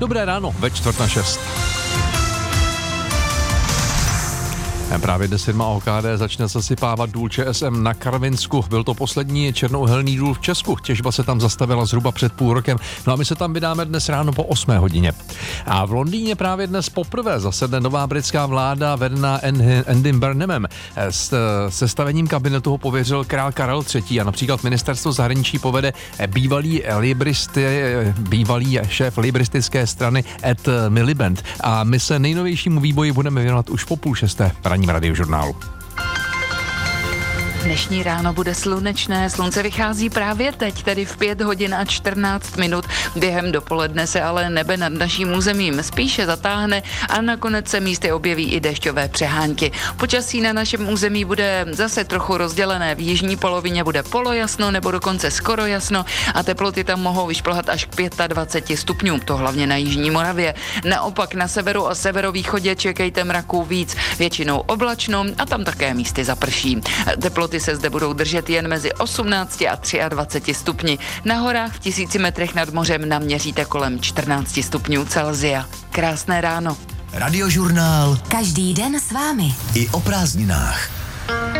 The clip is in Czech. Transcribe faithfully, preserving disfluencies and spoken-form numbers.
Dobré ráno, ve čtvrt na šest. Právě dnes firma O K D začne zasypávat důl Č S M na Karvinsku. Byl to poslední černouhelný důl v Česku. Těžba se tam zastavila zhruba před půl rokem. No a my se tam vydáme dnes ráno po osmé hodině. A v Londýně právě dnes poprvé zasedne nová britská vláda vedená Andym Burnhamem. S sestavením kabinetu ho pověřil král Karel třetí. a například ministerstvo zahraničí povede bývalý libristy, bývalý šéf libristické strany Ed Miliband. A my se nejnovějšímu vývoji budeme věnovat už po půl šesté v Radiožurnálu. Dnešní ráno bude slunečné, slunce vychází právě teď, tedy v pět hodin a čtrnáct minut. Během dopoledne se ale nebe nad naším územím spíše zatáhne a nakonec se místy objeví i dešťové přehánky. Počasí na našem území bude zase trochu rozdělené. V jižní polovině bude polojasno nebo dokonce skoro jasno a teploty tam mohou vyšplhat až k dvaceti pěti stupňům, to hlavně na jižní Moravě. Naopak na severu a severovýchodě čekejte mraků víc, většinou oblačno a tam také místy zaprší. Teploty se zde budou držet jen mezi osmnácti a dvaceti třemi stupni. Na horách v tisíci metrech nad mořem naměříte kolem čtrnácti stupňů Celsia. Krásné ráno. Radiožurnál. Každý den s vámi. I o prázdninách.